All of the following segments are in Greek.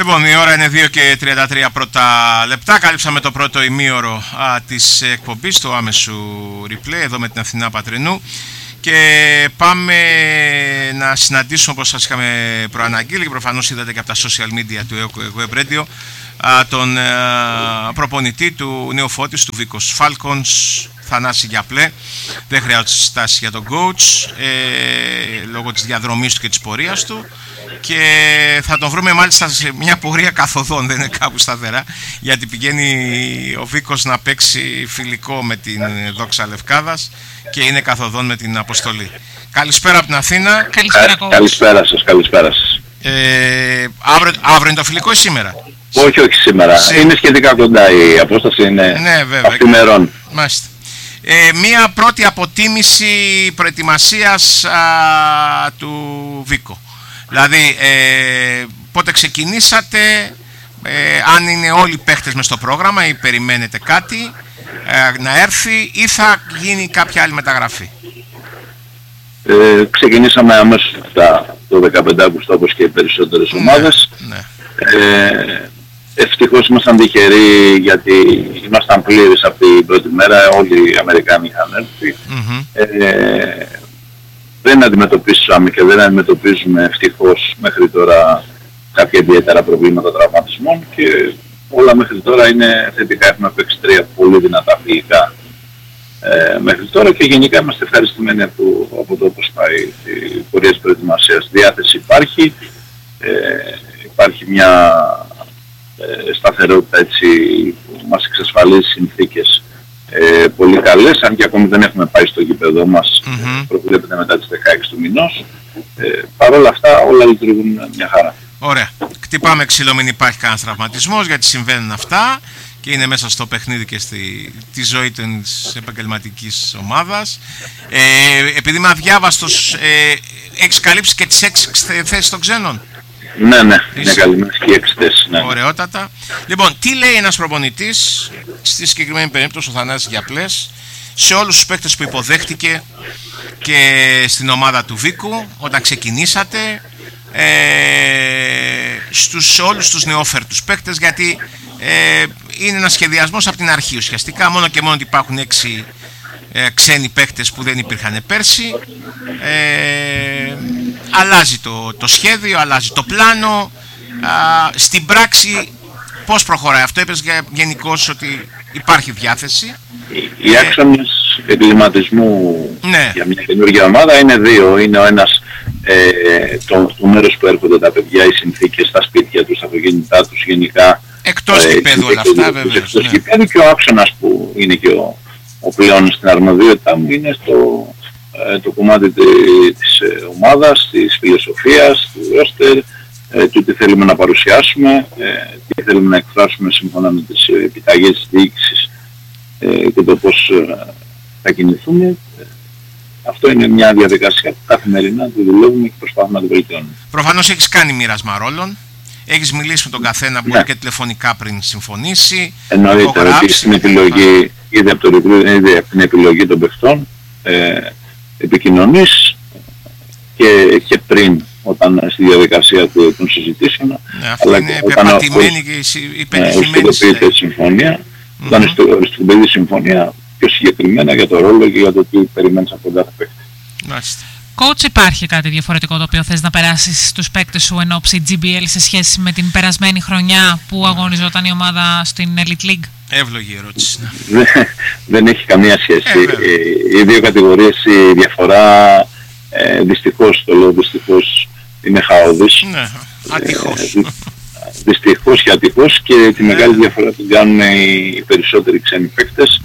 Λοιπόν, η ώρα είναι 2 και 33 πρώτα λεπτά. Καλύψαμε το πρώτο ημίωρο της εκπομπής, το άμεσου replay, εδώ με την Αθηνά Πατρινού. Και πάμε να συναντήσουμε, όπως σας είχαμε προαναγγείλει και προφανώς είδατε και από τα social media του Web Radio, τον προπονητή του Νέου Φώτης, του Βίκος Falcons, Θανάση Γιαπλέ. Δεν χρειάζεται συστάσεις για τον coach, λόγω της διαδρομής του και της πορείας του. Και θα τον βρούμε μάλιστα σε μια πορεία καθοδόν, δεν είναι κάπου σταθερά, γιατί πηγαίνει ο Βίκος να παίξει φιλικό με την Δόξα Λευκάδας και είναι καθοδόν με την Αποστολή. Καλησπέρα από την Αθήνα. Καλησπέρα σας, καλησπέρα σας. Αύριο είναι το φιλικό ή σήμερα? Όχι σήμερα. Είναι σχετικά κοντά, η απόσταση είναι αυθημερών. Μάλιστα. Μία πρώτη αποτίμηση προετοιμασίας του Βίκο. Δηλαδή, πότε ξεκινήσατε, αν είναι όλοι οι παίχτες μες στο πρόγραμμα ή περιμένετε κάτι να έρθει ή θα γίνει κάποια άλλη μεταγραφή? Ξεκινήσαμε αμέσως το 15 Αυγούστου, όπως και οι περισσότερες ομάδες. Ναι. Ευτυχώς ήμασταν τυχεροί, γιατί ήμασταν πλήρες από την πρώτη μέρα, όλοι οι Αμερικάνοι είχαν έρθει. Δεν αντιμετωπίσαμε και δεν αντιμετωπίζουμε ευτυχώς μέχρι τώρα κάποια ιδιαίτερα προβλήματα τραυματισμών και όλα μέχρι τώρα είναι θετικά. Έχουμε παίξει 3 πολύ δυνατά φιλικά μέχρι τώρα και γενικά είμαστε ευχαριστημένοι από το πώς πάει η πορεία της προετοιμασίας. Διάθεση υπάρχει, υπάρχει μια σταθερότητα έτσι που μας εξασφαλίζει συνθήκες πολύ καλές, αν και ακόμη δεν έχουμε πάει στο γήπεδό μας, προβλέπεται μετά τις 16 του μηνός. Παρ' όλα αυτά όλα λειτουργούν μια χαρά. Ωραία. Κτυπάμε ξύλο, μην υπάρχει κανένας τραυματισμός, γιατί συμβαίνουν αυτά και είναι μέσα στο παιχνίδι και στη ζωή της επαγγελματικής ομάδας. Επειδή είμαι αδιάβαστος, έχεις καλύψει και τις 6 θέσεις των ξένων? Ναι, είναι καλυμμένες και 6 θέσεις. Ναι. Ωραιότατα. Λοιπόν, τι λέει ένας προπονητής, στη συγκεκριμένη περίπτωση ο Θανάσης Γιαπλές, σε όλους τους παίκτες που υποδέχτηκε και στην ομάδα του Βίκου όταν ξεκινήσατε, στους όλους τους νεόφερτους παίκτες, γιατί είναι ένας σχεδιασμός από την αρχή ουσιαστικά, μόνο και μόνο ότι υπάρχουν 6 ξένοι παίκτες που δεν υπήρχαν πέρσι. Αλλάζει το σχέδιο, αλλάζει το πλάνο. Στην πράξη πώς προχωράει αυτό? Είπες γενικώς ότι υπάρχει διάθεση. Οι άξονες εγκληματισμού για μια καινούργια ομάδα είναι 2. Είναι ο ένας το μέρος που έρχονται τα παιδιά, οι συνθήκες, τα σπίτια τους, τα αυτοκίνητά τους γενικά. Εκτός γηπέδου όλα αυτά βέβαια. Εκτός γηπέδου, και ο άξονας που είναι και ο πλέον στην αρμοδιότητά μου είναι το κομμάτι της ομάδας, της φιλοσοφίας, του ρόστερ, του τι θέλουμε να παρουσιάσουμε, τι θέλουμε να εκφράσουμε σύμφωνα με τις επιταγές της διοίκησης και το πώς θα κινηθούμε. Αυτό είναι μια διαδικασία που καθημερινά τη δουλεύουμε και προσπαθούμε να τη βελτιώνουμε. Προφανώς έχεις κάνει μοίρασμα ρόλων. Έχεις μιλήσει με τον καθένα, μπορεί και τηλεφωνικά πριν συμφωνήσει. Εννοείται ότι στην επιλογή, ήδη από την επιλογή των παιχτών, επικοινωνείς και πριν, όταν στη διαδικασία των συζητήσεων, αλλά είναι πεπατημένη και υπενθυμένη συμφωνία, όταν οριστικοποιηθεί συμφωνία πιο συγκεκριμένα για το ρόλο και για το τι περιμένεις από τον κάθε παίκτη. Coach, υπάρχει κάτι διαφορετικό το οποίο θες να περάσεις στους παίκτες σου εν ώψη GBL σε σχέση με την περασμένη χρονιά που αγωνιζόταν η ομάδα στην Elite League? Εύλογη ερώτηση. Δεν έχει καμία σχέση. Οι δύο κατηγορίες, η διαφορά, δυστυχώς, το λέω δυστυχώς, είναι χαόδης. Ναι, ατυχώς. Δυστυχώς και ατυχώς, και τη μεγάλη διαφορά την κάνουν οι περισσότεροι ξένοι παίκτες.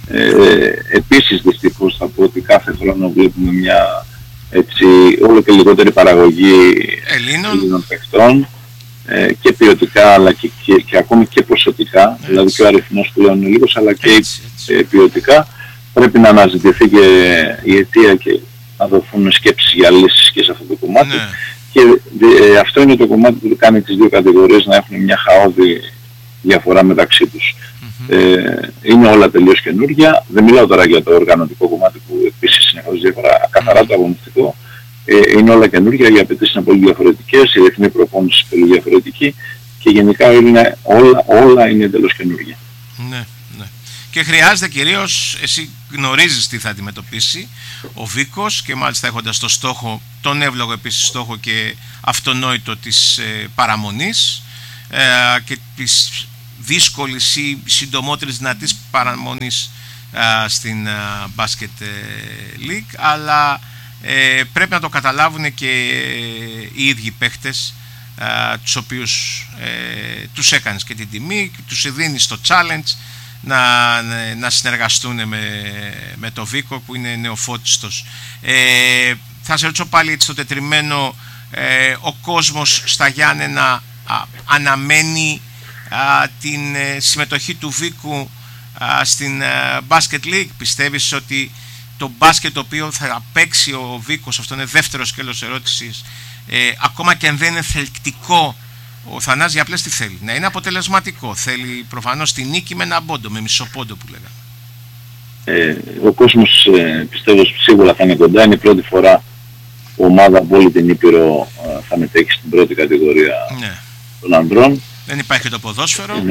Επίσης δυστυχώς θα πω ότι κάθε χρόνο βλέπουμε μια έτσι όλο και λιγότερη παραγωγή Ελλήνων παιχτών, και ποιοτικά αλλά και ακόμη και ποσοτικά. Δηλαδή και ο αριθμός πλέον είναι λίγος, αλλά και ποιοτικά. Πρέπει να αναζητηθεί και η αιτία και να δοθούν σκέψεις για λύσεις και σε αυτό το κομμάτι. Και αυτό είναι το κομμάτι που κάνει τις δύο κατηγορίες να έχουν μια χαόδη διαφορά μεταξύ τους. Είναι όλα τελείως καινούργια. Δεν μιλάω τώρα για το οργανωτικό κομμάτι που επίσης συνεχώς διαφορά, καθαρά το αγωνιστικό. Είναι όλα καινούργια, οι απαιτήσεις είναι πολύ διαφορετικές, η ρυθμή προπόνησης πολύ διαφορετική και γενικά όλα είναι εντελώς καινούργια. Ναι, ναι. Και χρειάζεται κυρίως, εσύ γνωρίζεις τι θα αντιμετωπίσει ο Βίκος και μάλιστα έχοντας το στόχο, τον εύλογο επίσης στόχο και αυτονόητο της παραμονής και της δύσκολης ή συντομότερης δυνατής παραμονής στην Basket League, αλλά πρέπει να το καταλάβουν και οι ίδιοι παίχτες, τους οποίους τους έκανες και την τιμή, τους δίνεις το challenge να συνεργαστούν με το Βίκο που είναι νεοφώτιστος. Θα σε ρωτήσω πάλι στο τετριμένο, ο κόσμος στα Γιάννενα αναμένει την συμμετοχή του Βίκου στην Basket League? Πιστεύεις ότι το μπάσκετ το οποίο θα παίξει ο Βίκος, αυτό είναι δεύτερο σκέλος ερώτησης, ακόμα και αν δεν είναι θελκτικό, ο Θανάσης για απλές τι θέλει? Να είναι αποτελεσματικό. Θέλει προφανώς τη νίκη με ένα πόντο, με μισό πόντο που λέγαμε. Ο κόσμος πιστεύω σίγουρα θα είναι κοντά. Είναι η πρώτη φορά που ομάδα από όλη την Ήπειρο θα μετέχει στην πρώτη κατηγορία των ανδρών. Δεν υπάρχει και το ποδόσφαιρο.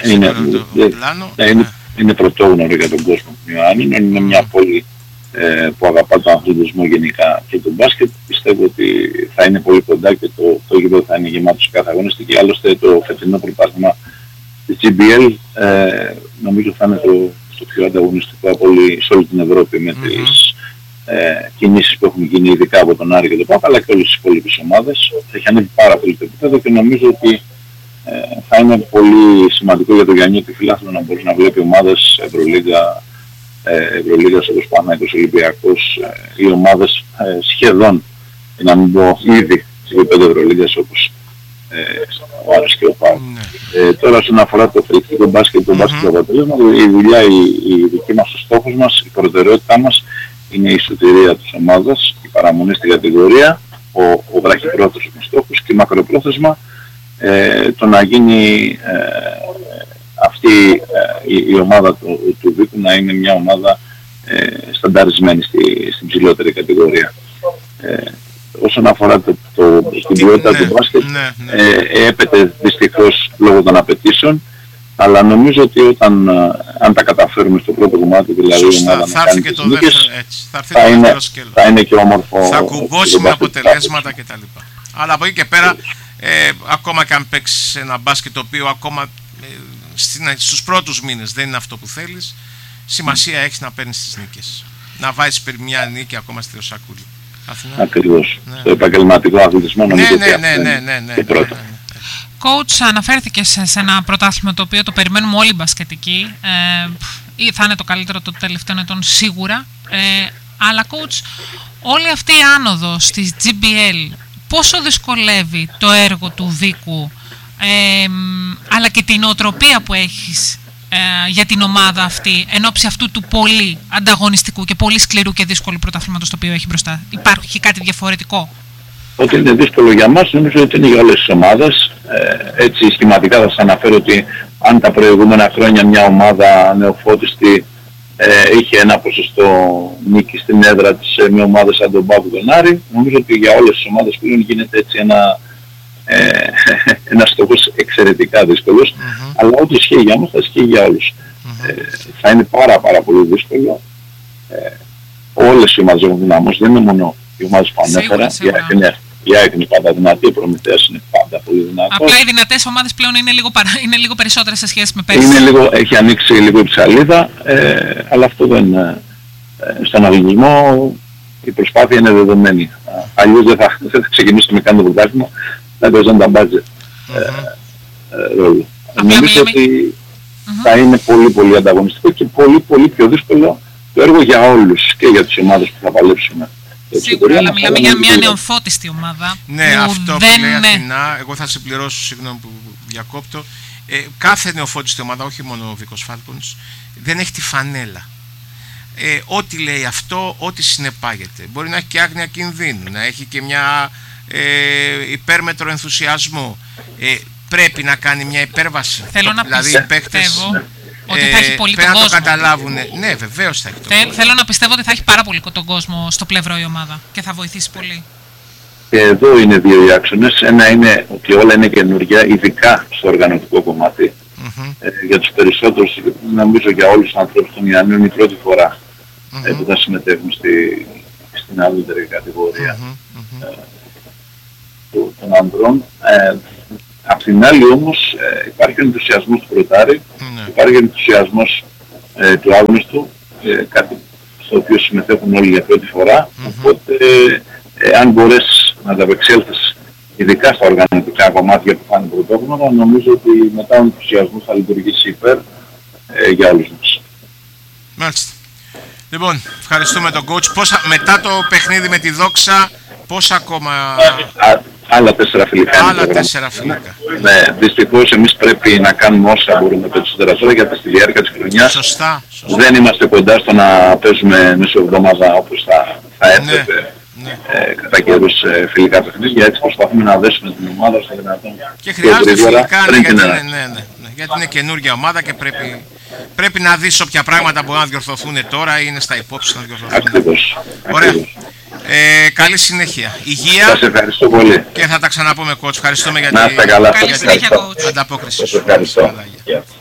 Είναι πρωτόγνωρο για τον κόσμο του Ιωάννη. Είναι μια πόλη που αγαπά τον αθλητισμό γενικά και τον μπάσκετ. Πιστεύω ότι θα είναι πολύ κοντά και το γήπεδο θα είναι γεμάτο σε κάθε αγωνιστική. Άλλωστε το φετινό πρωτάθλημα της GBL νομίζω θα είναι το πιο ανταγωνιστικό από σε όλη την Ευρώπη, με τις κινήσεις που έχουν γίνει ειδικά από τον Άρη και τον ΠΑΟΚ, αλλά και όλες τις υπόλοιπες ομάδες. Έχει ανέβει πάρα πολύ το επίπεδο και νομίζω ότι θα είναι πολύ σημαντικό για τον Γιάννη και φιλάθλο να μπορεί να βλέπει ομάδες Ευρωλίγας όπως Παναθηναϊκός, Ολυμπιακός, οι ομάδες σχεδόν, να μην πω ήδη σε επίπεδο Ευρωλίγας όπως ο Άρης και ο ΠΑΟΚ. Τώρα όσον αφορά το θελκτικό μπάσκετ, το μπάσκετ του αποτελέσματος, η δουλειά, η δική μας, ο στόχος μας, η προτεραιότητά μας είναι η σωτηρία της ομάδας, η παραμονή στην κατηγορία, ο βραχυπρόθεσμος στόχος και μακροπρόθεσμα το να γίνει αυτή η ομάδα του Βίκου να είναι μια ομάδα στανταρισμένη στην ψηλότερη κατηγορία. Όσον αφορά την ποιότητα του μπάσκετ, έπεται δυστυχώς λόγω των απαιτήσεων, αλλά νομίζω ότι αν τα καταφέρουμε στο πρώτο κομμάτι, δηλαδή η ομάδα να κάνει τις νίκες, θα είναι και όμορφο. Θα κουμπώσει με αποτελέσματα κτλ. Αλλά από εκεί και πέρα, ακόμα και αν παίξεις ένα μπάσκετ το οποίο ακόμα στους πρώτους μήνες δεν είναι αυτό που θέλεις, σημασία έχεις να παίρνεις τις νίκες. Να βάζεις μια νίκη ακόμα στη Ρωσακούλη. Ακριβώς. Στο επαγγελματικό αθλητισμό νομίζω ότι αυτό είναι το πρώτο. Coach, αναφέρθηκες σε ένα πρωτάθλημα το οποίο το περιμένουμε όλοι οι μπασκετικοί. Θα είναι το καλύτερο των τελευταίων ετών σίγουρα. Αλλά coach, όλη αυτή η άνοδος της GBL πόσο δυσκολεύει το έργο του Βίκου, αλλά και την οτροπία που έχεις για την ομάδα αυτή εν ώψη αυτού του πολύ ανταγωνιστικού και πολύ σκληρού και δύσκολου πρωταθλήματος το οποίο έχει μπροστά? Υπάρχει κάτι διαφορετικό? Ότι είναι δύσκολο για μας, νομίζω ότι είναι για όλες τις ομάδες. Έτσι σχηματικά θα σας αναφέρω ότι αν τα προηγούμενα χρόνια μια ομάδα νεοφώτιστη είχε ένα ποσοστό νίκη στην έδρα της σε μια ομάδα σαν τον ΠΑΟΚ τον Άρη, νομίζω ότι για όλες τις ομάδες πλέον γίνεται έτσι ένας στόχος εξαιρετικά δύσκολος, αλλά ό,τι ισχύει για μας θα ισχύει για όλους. Θα είναι πάρα πολύ δύσκολο. Όλες οι ομάδες έχουν δυναμώσει, δεν είναι μόνο οι ομάδες που ανέφερα. Η ΑΕΚ είναι πάντα δυνατή, ο Προμηθέας είναι πάντα πολύ δυνατός. Απλά οι δυνατές ομάδες πλέον είναι λίγο περισσότερες σε σχέση με πέρσι. Έχει ανοίξει λίγο η ψαλίδα, αλλά αυτό δεν... Στον αθλητισμό η προσπάθεια είναι δεδομένη. Αλλιώς δεν θα ξεκινήσουμε καν το πρωτάθλημα, θα παίζουν τα μπάτζετ ρόλο. Νομίζω ότι θα είναι πολύ ανταγωνιστικό και πολύ πιο δύσκολο το έργο για όλους και για τις ομάδες που θα παλέψουμε. Σίγουρα, αλλά μιλάμε για μια νεοφώτιστη ομάδα. Ναι, αυτό που λέει Αθηνά, εγώ θα συμπληρώσω, συγγνώμη που διακόπτω. Κάθε νεοφώτιστη ομάδα, όχι μόνο ο Βίκος Falcons, δεν έχει τη φανέλα. Ό,τι λέει αυτό, ό,τι συνεπάγεται. Μπορεί να έχει και άγνοια κινδύνου, να έχει και μια υπέρμετρο ενθουσιασμό. Πρέπει να κάνει μια υπέρβαση. Θέλω να πιστεύω ότι θα έχει πολύ τον κόσμο. Πρέπει να το καταλάβουν. Ναι, βεβαίως θα έχει τον κόσμο. Θέλω να πιστεύω ότι θα έχει πάρα πολύ τον κόσμο στο πλευρό η ομάδα και θα βοηθήσει πολύ. Και εδώ είναι δύο οι άξονες. Ένα είναι ότι όλα είναι καινούργια, ειδικά στο οργανωτικό κομμάτι. Για τους περισσότερους, νομίζω για όλους τους ανθρώπους των Ιαννίων, είναι η πρώτη φορά που θα συμμετέχουν στην άλλη κατηγορία των ανδρών. Απ' την άλλη όμως υπάρχει ο ενθουσιασμός του πρωτάρι, υπάρχει ο ενθουσιασμός του άγνωστου, κάτι στο οποίο συμμετέχουν όλοι για πρώτη φορά. Οπότε αν μπορέσεις να ανταπεξέλθεις ειδικά στα οργανωτικά κομμάτια που θα είναι πρωτόγνωρα, νομίζω ότι μετά ο ενθουσιασμός θα λειτουργήσει υπέρ για όλους μας. Μάλιστα. Λοιπόν, ευχαριστούμε τον coach. Μετά το παιχνίδι με τη Δόξα, πόσα ακόμα... Άλλα 4 φιλικά. Άλλα 4 φιλικά. Ναι, δυστυχώς εμείς πρέπει να κάνουμε όσα μπορούμε περισσότερα τώρα, γιατί στη διάρκεια της χρονιάς σωστά. Δεν είμαστε κοντά στο να παίζουμε μεσοβδόμαδα όπως θα έπρεπε. Κατά καιρούς φιλικά παιχνίδια, έτσι προσπαθούμε να δέσουμε την ομάδα στο δυνατόν. Και χρειάζεται φιλικά, γιατί είναι καινούργια ομάδα και πρέπει να δεις όποια πράγματα μπορούν να διορθωθούν τώρα ή είναι στα υπόψη να διορθωθούν. Ακριβώς. Ωραία. Καλή συνέχεια. Υγεία. Σας ευχαριστώ πολύ. Και θα τα ξαναπούμε, coach. Ευχαριστούμε για την καλή συνέχεια, coach. Ανταπόκριση. Σας ευχαριστώ.